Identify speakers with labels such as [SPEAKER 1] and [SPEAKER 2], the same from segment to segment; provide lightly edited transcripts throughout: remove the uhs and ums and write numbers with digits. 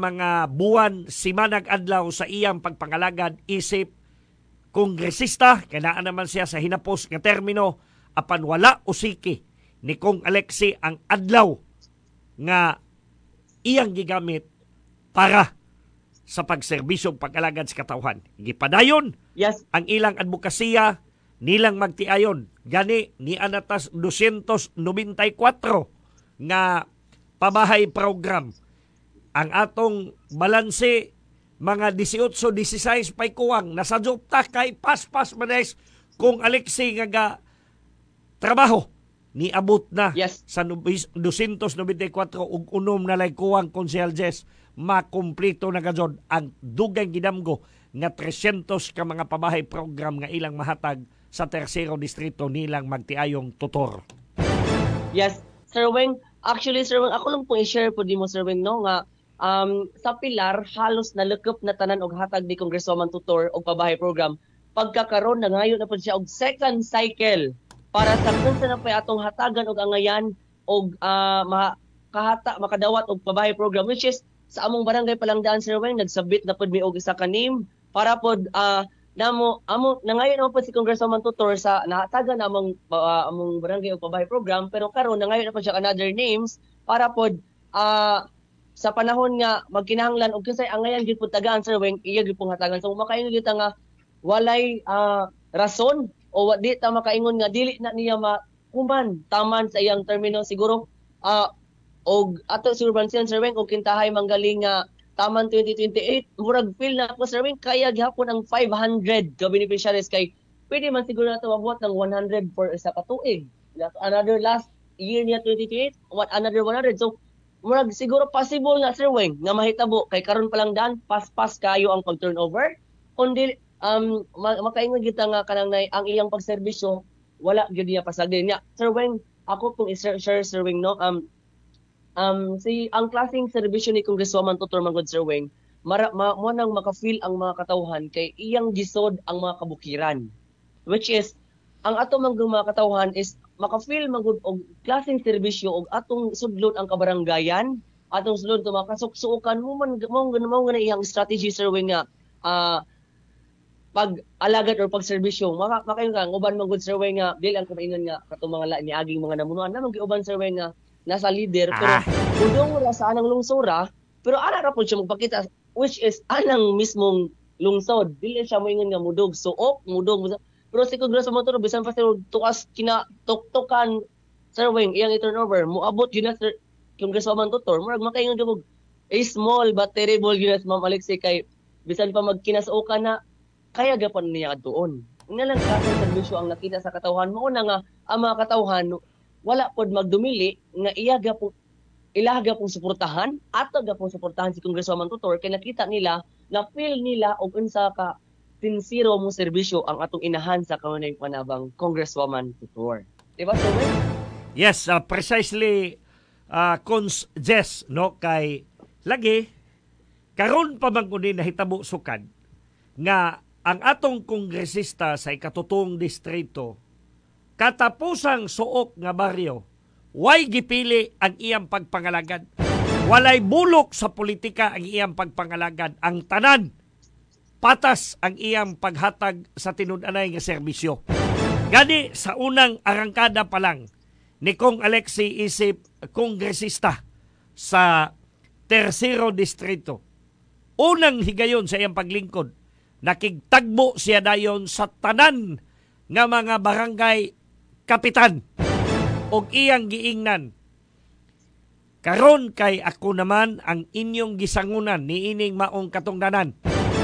[SPEAKER 1] mga buwan, simanag adlaw sa iyang pagpangalagad isip kongresista, kanaan naman siya sa hinapos nga termino, apan wala usiki ni Kong Alexie ang adlaw nga iyang gigamit para sa pagserbisyo pag-alagad sa katawhan. Gipadayon ang ilang advokasya nilang magtiayon. Gani ni anatas 294 nga pabahay program. Ang atong balanse mga 18-16 pay kuwang nasa jopta kay paspas manes kung Alexie nga trabaho ni abot na sa 294 ug unom na lay kuwang konsehal Jess makumplito na gajod ang dugang gidamgo nga 300 ka mga pabahay program nga ilang mahatag sa tersero distrito nilang magtiayong tutor.
[SPEAKER 2] Yes, Sir Weng. Actually, Sir Weng, ako lang po i-share po di mo, Sir Weng, no, nga sa Pilar, halos nalukop na tanan og hatag ni Congresswoman Tutor og pabahay program. Pagkakaroon na ngayon na po siya og second cycle para sa kunsa na pa atong hatagan og angayan og makadawat og pabahay program, which is sa among barangay Palangdaan, Sir Weng, nagsabit na pod mi og isa ka name para pod nangayon naman po si Congresswoman Tutor sa nahatagan among barangay og pabahay program, pero karon nangayon na po siya another names para pod sa panahon nga magkinahanglan og kinsay angayan gyud pud tagaan, Sir Weng, iya gyud pong hatagan. So makaingon gyud nga walay rason o di ta makaingon nga dili na niya makuman taman sa iyang termino siguro og ato Sir Bransian, Sir Weng, og kintahay manggaling nga taman 2028 murag feel na po, Sir Weng, kaya gihapon ang 500 ka beneficiaries kay pwede man siguro nato mabuhat ng 100 for isa ka tuig. Another last year niya 2028 another 100. So murag siguro possible nga, Sir Weng, nga mahitabo kay karon pa lang daan pas kayo ang pag-turnover kundi makaingon gyud nga kanang ang iyang pagserbisyo wala gyud niya pasagdi niya. Sir Weng, ako pong i-share, Sir Weng, no, si ang klaseng serbisyo ni Congresswoman Tutor Manggod, Sir Weng, mo nang maka-feel ang mga katawhan kay iyang gisod ang mga kabukiran, which is ang ato mga katawhan is maka-feel manggod og klaseng serbisyo og atong sudlon ang kabaranggayan, atong sudlon to makasuksukan mo nga iyang strategy, Sir Weng, nga pag-alagad or pag-serbisyo. Makayon ka uban manggod, Sir Weng, nga dili ang kumaingon nga katong mga ni aging mga namunuan namang giuban, Sir Weng, nga nasa leader pero mudong ra sa anang lungsura pero ara ra pud siya magpakita, which is anang mismong lungsod, dili siya moingon nga mudog suok mudog. Pero si Congresswoman Tutor bisan pa sila tukas kinatuktukan, Sir Weng, iyang i-turnover moabot yun na, Sir Congresswoman Tutor, murag makaingon gyud a small but terrible yun na, Ma'am Alexie, kay bisan pa magkinasuokan na kaya gapon niya adtuon. Ina lang klaseng serbisyo ang nakita sa katawhan mo na nga ang mga katawhan wala pod magdumili nga ilaga pong suportahan ato gapong suportahan si Congresswoman Tutor kay nakita nila na feel nila og unsa ka sincero mo serbisyo ang atong inahan sa kanunay panabang Congresswoman Tutor. Diba, Sir Weng?
[SPEAKER 1] Yes, precisely, Cons Jess, no, kay lagi karon pa man kunin nahitabo sukad nga ang atong kongresista sa ikatutong distrito katapusang suok nga baryo, way gipili ang iyang pagpangalagad. Walay bulok sa politika ang iyang pagpangalagad. Ang tanan, patas ang iyang paghatag sa tinud-anay nga serbisyo. Gani sa unang arangkada pa lang ni Kong Alexie isip kongresista sa tersero distrito. Unang higayon sa iyang paglingkod, nakigtagbo siya dayon sa tanan nga mga barangay kapitan og iyang giingnan. Karon kay ako naman ang inyong gisangunan niining maong katungdanan.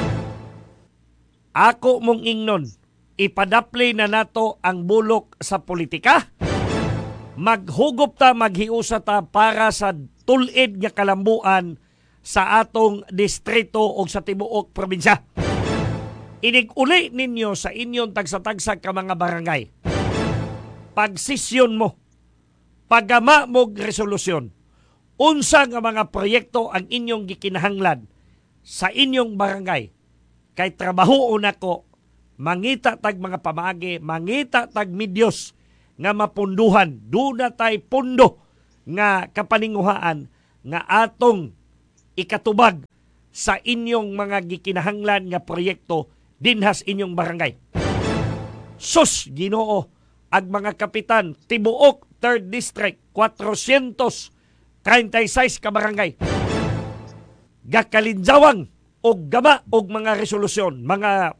[SPEAKER 1] Ako mong ingnon, ipadapli na nato ang bulok sa politika. Maghugop ta, maghiusa ta para sa tulid nga kalambuan sa atong distrito o sa tibuok probinsya. Inig-uli ninyo sa inyong tagsa-tagsa ka mga barangay. Pagsisyon mo, pagama mo resolusyon, unsa nga mga proyekto ang inyong gikinahanglan sa inyong barangay. Kay trabaho nako, mangita tag mga pamaagi, mangita tag medyos nga mapunduhan, duna tay pundo nga kapaninguhaan nga atong ikatubag sa inyong mga gikinahanglan nga proyekto dinhas inyong barangay. Sus, Ginoo, ang mga kapitan tibuok 3rd District 436 ka barangay gakalinjawang og gama og mga resolusyon, mga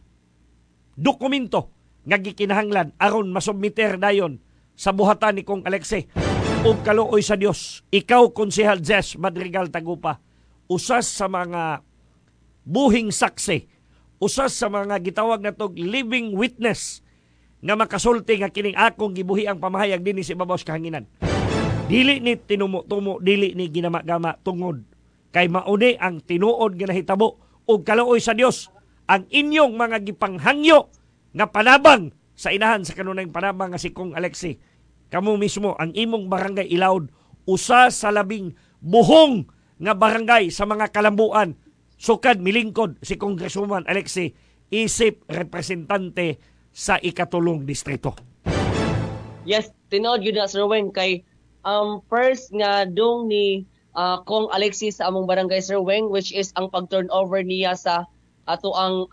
[SPEAKER 1] dokumento nga gikinahanglan aron masubmiter dayon sa buhatan ni Kong Alexie. Ug kaluoy sa Dios, ikaw Konsehal Jess Madrigal Tagupa, usas sa mga buhing saksi, usas sa mga gitawag natog living witness nga makasulti nga kining akong gibuhi ang pamahayag dinhi sa ibabaw sa kahanginan. Dili ni tinumo-tumo, dili ni ginama-gama tungod kay mauni ang tinuod nga nahitabo ug kaluoy sa Dios ang inyong mga gipanghangyo nga panabang sa inahan sa kanunayng panabang nga si Kong Alexie. Kamo mismo ang imong barangay Ilawod, usa sa labing buhong nga barangay sa mga kalambuan. Sukad milingkod si Congresswoman Alexie isip representante sa ikatulong distrito.
[SPEAKER 2] Yes, tinuod yun na Sir Weng kay first nga dong ni Kong Alexie sa among barangay Sir Weng, which is ang pag-turnover niya sa ato ang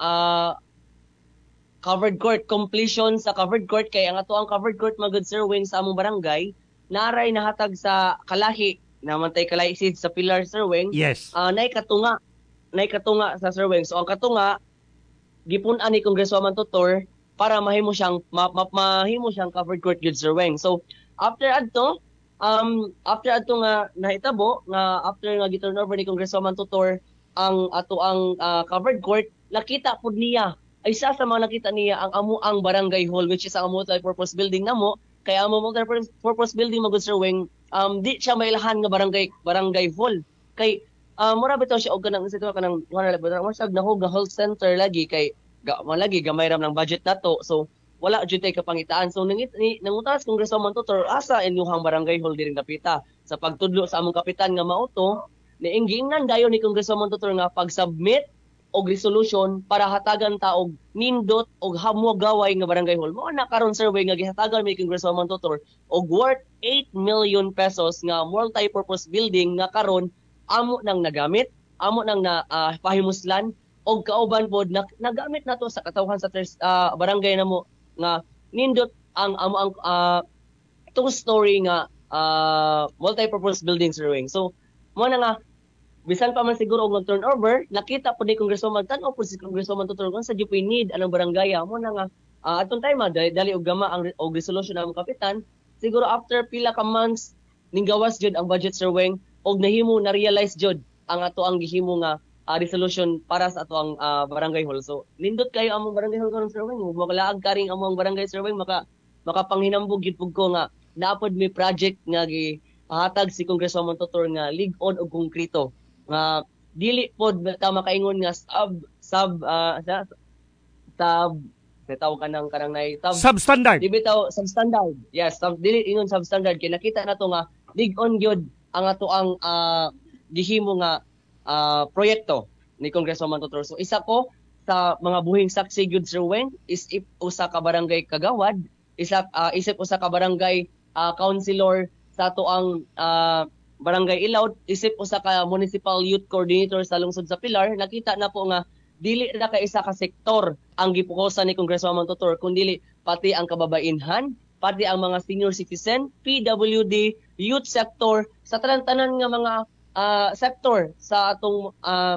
[SPEAKER 2] covered court, completion sa covered court. Kay ang ato ang covered court magud Sir Weng sa among barangay naray nahatag sa kalahi, namantay kalahi seed sa pilar Sir Weng.
[SPEAKER 1] Yes.
[SPEAKER 2] Nay katunga sa Sir Weng. So ang katunga gipun-an ni Congresswoman Tutor para mahimo siyang mahimo siyang covered court gyud Sir Weng. So after adto nga nahitabo nga after nga gi-turnover ni Congresswoman Tutor ang ato ang covered court, nakita pud niya ay isa sa mga nakita niya ang amo ang barangay hall, which is ang multi-purpose building namo. Kaya ang multi-purpose building magud Sir Weng, di siya mailahan nga barangay hall. Kay mura bitaw siya og kanang instituto kanang wala siya nahog nga health center lagi kay malagi gamay ram ng budget nato. So wala jud tay kapangitaan. So nangutas Congresswoman Tutor asa inyong barangay hall diri napita. Sa pagtudlo sa among kapitan nga mauto, niinggingnan dayon ni Congresswoman Tutor nga pag-submit og resolution para hatagan ta og nindot og hamo gaway nga barangay hall. Mao na karon Sir Weng nga gihatagan mi Congresswoman Tutor og worth 8 million pesos nga multi-purpose building nga karon amo nang nagamit, amo nang pahimuslan og kauban pod nagamit nato sa katawhan sa barangay namo nga nindot ang amo ang two-story nga multi-purpose building Sir Weng. So mo na nga bisan pa man siguro og turnover, nakita po ni Congresswoman tan-o po si Congresswoman Tutor kung sa DP need anong barangay mo na nga atong time dali og gama ang og resolution ang kapitan. Siguro after pila ka months ning gawas jud ang budget Sir Weng og nahimo na realize jud ang ato ang gihimo nga resolution para sa ato ang barangay hall. So nindot kayo among barangay hall karon Sir Weng, makalaag karing among barangay Sir Weng, makapanghinambog gid pud ko nga naapod may project nga gihatag si Congresswoman Tutor nga lig-on og konkreto nga dili pod ta makaingon nga bitaw kanang nay
[SPEAKER 1] substandard.
[SPEAKER 2] Di bitaw substandard. Yes, dili ingon substandard kay nakita nato nga lig-on gyud ang ato ang gihimo nga proyekto ni Congresswoman Tutor. So isa ko sa mga buhing saksi gyud Sir Weng is usa ka barangay kagawad, isip usa ka barangay councilor sa ato ang Barangay Ilawod, isip usa ka municipal youth coordinator sa lungsod sa Pilar. Nakita na po nga dili na ka isa ka sektor ang gipukosan ni Congresswoman Tutor, kundi pati ang kababainhan, pati ang mga senior citizen, PWD, youth sector, sa tanan-tanan nga mga sector sa atong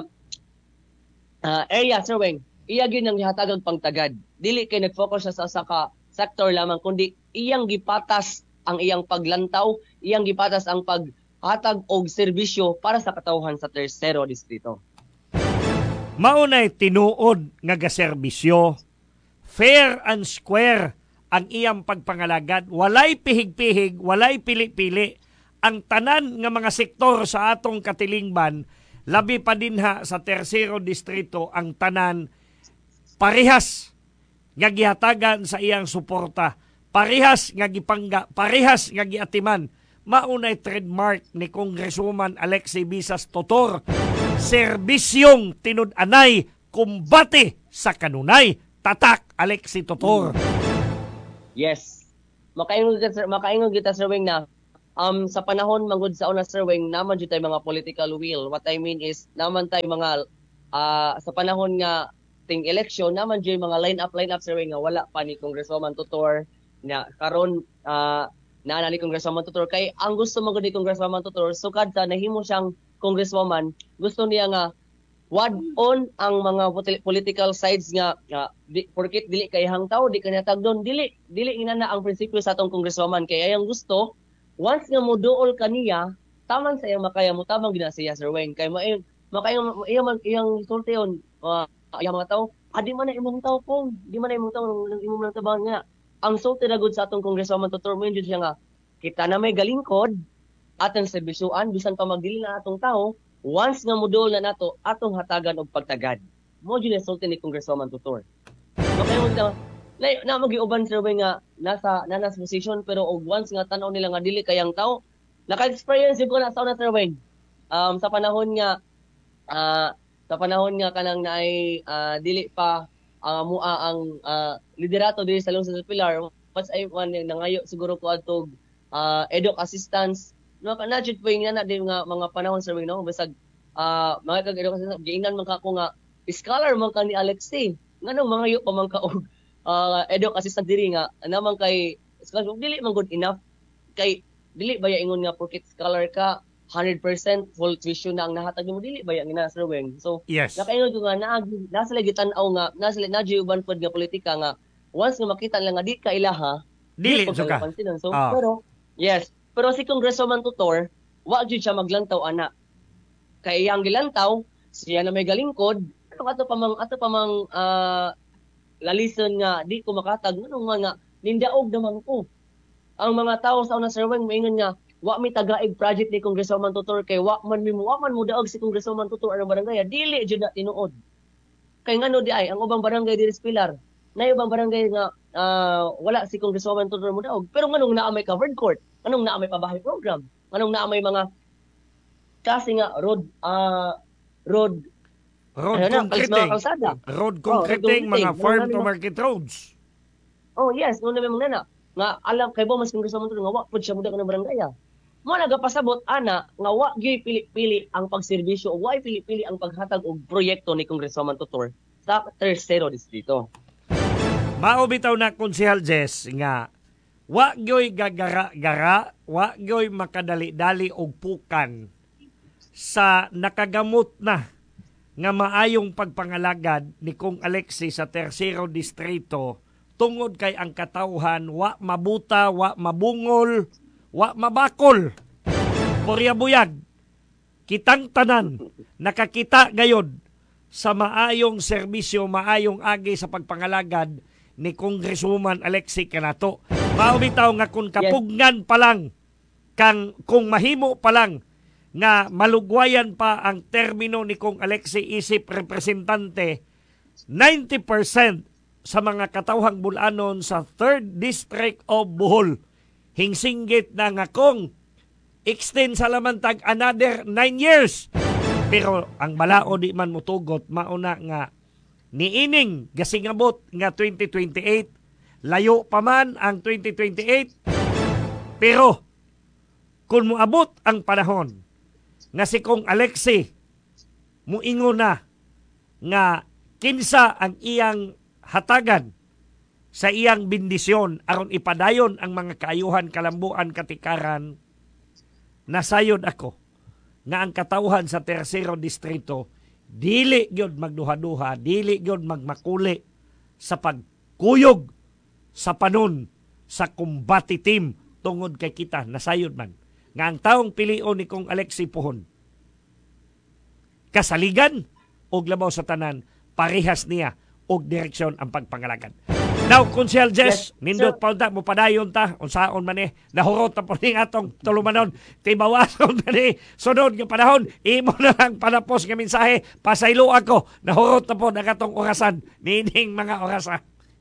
[SPEAKER 2] area Sir Weng. Iya gyud ang gihatagan pangtagad. Dili kay nag-focus siya sa ka sector lamang, kundi iyang gipatas ang iyang paglantaw, iyang gipatas ang paghatag og serbisyo para sa katawhan sa Tercero Distrito.
[SPEAKER 1] Maunay tinuod nga gaserbisyo, fair and square ang iyang pagpangalagad, walay pihig-pihig, walay pili-pili. Ang tanan nga mga sektor sa atong katilingban, labi pa dinha sa Tercero Distrito, ang tanan parehas nga gihatagan sa iyang suporta, parehas nga gipangga, parehas nga giatiman. Maunay trademark ni Congresswoman Alexie Visas Tutor, serbisyong tinud-anay, kumbate sa kanunay, tatak Alexie Tutor.
[SPEAKER 2] Yes. Makaingon kita Sir Weng na sa panahon mangod sa una Sir Weng, naman jud tay mga political will. What I mean is naman tay mga sa panahon nga ting election naman jud mga line up Sir Weng nga wala pa ni Congresswoman Tutor na karon naa ni Congresswoman Tutor kay ang gusto mo gud ni Congresswoman Tutor sukad sa nahimo siyang Congresswoman, gusto niya nga wad on ang mga political sides nga porket dili kay hangtaw di kanya tagdon dili inana ang prinsipyo sa atong congresswoman kay ayang gusto once nga moduol kaniya taman sa iyang makaya mo tamang ginasiya Sir Weng kay iyang sultion iyang mga tao di man na imong tao kung di man na imong tao nang imong lang tabangan nga ang sulti na gud sa atong congresswoman tutor mo yun siya nga kita na may galingkod atong serbisyuan bisan pa magdili na atong tao. Once nga modul na nato atong hatagan og pagtagad. Mo gyud sulti ni Congresswoman Tutor. Okay mo na magiuban Sir Weng nga nanas position pero og once nga tan-aw nila nga dili kayang tao, naka-experience ko na sa una Sir Weng. Sa panahon nga kanang naay dili pa ang liderato diri sa Lungsod sa Pilar, mas ay nangayo siguro ko adtog eduk assistance no kana jud po nga na din nga mga panahon Sir Weng no basag mga kag-edukasyon giingnan man ka ko nga scholar man ka ni Alexi nganong mga yo pa man ka og eduk assistant diri nga naman kay scholar dili man good enough kay dili baya ingon nga porket scholar ka 100% full tuition na ang nahatag nimo dili baya ngina Sir Weng so
[SPEAKER 1] Yes.
[SPEAKER 2] nakaingon ko nga nasa lagi tan-aw nga nasa nadyo uban pod nga politika nga once nga makita lang nga di ka ilaha
[SPEAKER 1] Dili
[SPEAKER 2] pag
[SPEAKER 1] suka.
[SPEAKER 2] pansinon so pero yes pero si Congresswoman Tutor, wa jud siya maglantaw ana. Kay iyang gilantaw, siya na may galingkod, ato pa mang lalison nga di ko makatag nganong nga nindaog naman ko. Ang mga tao sa una Sir Weng moingon nga wa mi tagaig project ni Congresswoman Tutor kay wa man mo daog si Congresswoman Tutor ang barangay dili jud na tinuod. Kay ngano di ay ang ubang barangay diri sa Pilar, nay ubang barangay nga wala si Congresswoman Tutor mo daog pero nganong naa may covered court anong naa may pabahay program? Anong naa may mga kasi nga road
[SPEAKER 1] concreting.
[SPEAKER 2] kalsada.
[SPEAKER 1] Road concreting, mga farm to market roads.
[SPEAKER 2] Oh yes, no naman nana. Nga alam kay bo mas Congresswoman Tutor nga wa pud siya muda kanang barangay. Mo nagapasabot ana nga wa gyud pili-pili ang pagserbisyo o wa pili-pili ang paghatag og proyekto ni Congresswoman Tutor sa tercero distrito.
[SPEAKER 1] Mao bitaw na Konsehal Jess nga wa gyoy gagara-gara, wa gyoy makadali-dali og pukan sa nakagamot na nga maayong pagpangalagad ni Kong Alexi sa Tercero Distrito tungod kay ang katawhan wa mabuta, wa mabungol, wa mabakol. Poryabuyag, kitang tanan nakakita gayod sa maayong serbisyo, maayong agi sa pagpangalagad ni Congresswoman Alexi kanato. Mao bitaw nga kung kapugnan pa lang kung mahimo pa lang nga malugwayan pa ang termino ni Kong Alexi isip representante 90% sa mga katawhang bulanon sa 3rd District of Bohol hingsinggit na nga kung extend sa lamantag another 9 years pero ang balao di man mutugot mauna nga niining gasingabot nga 2028 layo pa man ang 2028 pero kung moabot ang panahon nga si Kong Alexi muingon na nga kinsa ang iyang hatagan sa iyang bendisyon aron ipadayon ang mga kaayuhan kalambuan katikaran nasayod ako nga ang katawhan sa Tercero Distrito dili gyud magduha-duha, dili gyud magmakuli sa pagkuyog sa panon sa kumbati team tungod kay kita nasayod man nga ang taong pilion ni Kong Alexi Puhon kasaligan og labaw sa tanan parehas niya og direksyon ang pagpangalagad. Now, Konsehal Jess, nindot pa unta mo padayon ta unsaon man nahurot ta po ning atong tulumanon tibawason man sunod nga panahon imo na lang panapos nga mensahe pasaylo ako nahurot ta po nakatong orasan nining mga orasa.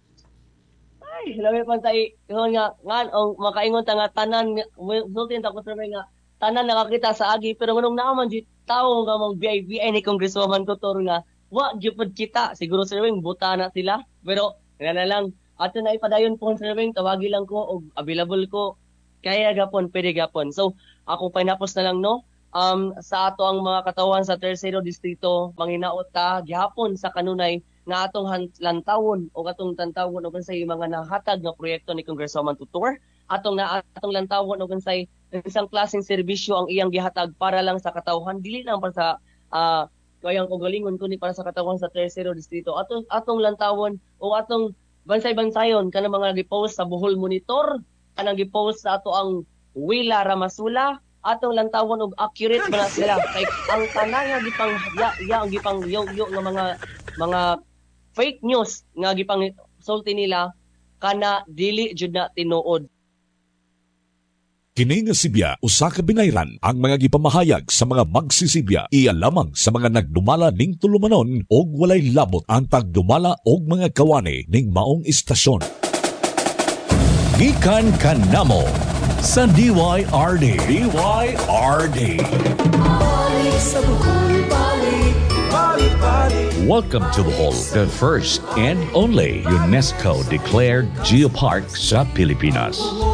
[SPEAKER 2] Ay, labi pa tay ingon nga makaingon ta nga tanan sultin ta ko sa nga tanan nakakita sa agi pero nganong naaman di tawo nga mong VIP ni Congresswoman Tutor nga wa gyud kita siguro Sir Weng buta na sila pero nga na lang ato na ipadayon po Sir Weng tawagi lang ko og available ko Kaya gapon, pwede gapon. So, akong pinapos na lang, no? Sa ato ang mga katawan sa Tercero Distrito, manginaot ta, gihapon sa kanunay, nga atong lantawon o atong tantawon o kansay mga nahatag nga proyekto ni Congresswoman Tutor, atong lantawon o kansay isang klaseng serbisyo ang iyang gihatag para lang sa katawhan, dili lang para sa kayang kagalingon kundi para sa katawhan sa Tercero Distrito. Atong lantawon o atong bansay-bansayon kanang mga gipost sa Bohol Monitor, kanang gipost sa ato ang Wila Ramasula, atong lantawon og accurate ba na sila kay ang tanan nga gipang ang gipang yo nga mga fake news nga gipang sulti nila kana dili jud na tinuod.
[SPEAKER 3] Kini nga Sibya usa ka binayran ang mga gipamahayag sa mga magsisibya iya lamang sa mga nagdumala ning tulumanon og walay labot ang tagdumala og mga kawani ning maong istasyon.
[SPEAKER 4] Gikan kanamo sa DYRD. Welcome to Bohol, the first and only UNESCO-declared geopark sa Pilipinas.